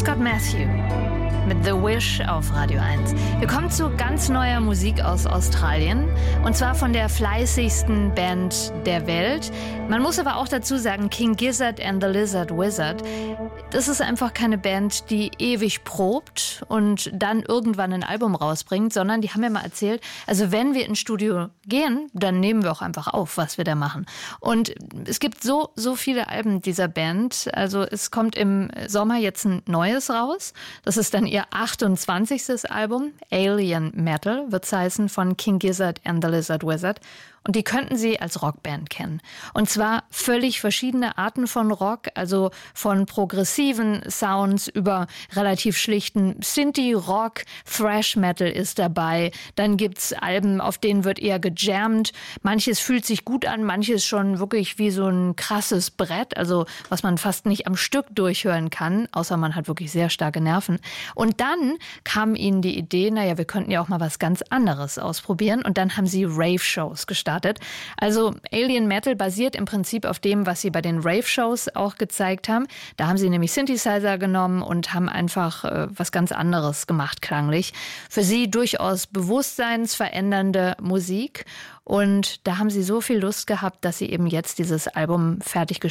Scott Matthew mit The Wish auf Radio 1. Wir kommen zu ganz neuer Musik aus Australien und zwar von der fleißigsten Band der Welt. Man muss aber auch dazu sagen, King Gizzard and the Lizard Wizard, das ist einfach keine Band, die ewig probt und dann irgendwann ein Album rausbringt, sondern die haben mir mal erzählt, also wenn wir ins Studio gehen, dann nehmen wir auch einfach auf, was wir da machen. Und es gibt so viele Alben dieser Band, also es kommt im Sommer jetzt ein neues raus, das ist dann ihr 28. Album, Alien Metal, wird's heißen, von King Gizzard and the Lizard Wizard. Und die könnten Sie als Rockband kennen. Und zwar völlig verschiedene Arten von Rock, also von progressiven Sounds über relativ schlichten Synthie-Rock, Thrash-Metal ist dabei. Dann gibt's Alben, auf denen wird eher gejammt. Manches fühlt sich gut an, manches schon wirklich wie so ein krasses Brett, also was man fast nicht am Stück durchhören kann, außer man hat wirklich sehr starke Nerven. Und dann kam ihnen die Idee, naja, wir könnten ja auch mal was ganz anderes ausprobieren. Und dann haben sie Rave-Shows gestartet. Also Alien Metal basiert im Prinzip auf dem, was sie bei den Rave-Shows auch gezeigt haben. Da haben sie nämlich Synthesizer genommen und haben einfach was ganz anderes gemacht klanglich. Für sie durchaus bewusstseinsverändernde Musik. Und da haben sie so viel Lust gehabt, dass sie eben jetzt dieses Album fertiggestellt